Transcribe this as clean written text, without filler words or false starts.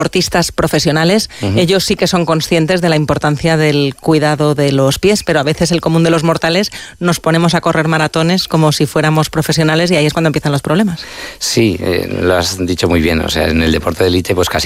deportistas profesionales, ellos sí que son conscientes de la importancia del cuidado de los pies, pero a veces el común de los mortales nos ponemos a correr maratones como si fuéramos profesionales y ahí es cuando empiezan los problemas. Sí, lo has dicho muy bien. O sea, en el deporte de élite pues casi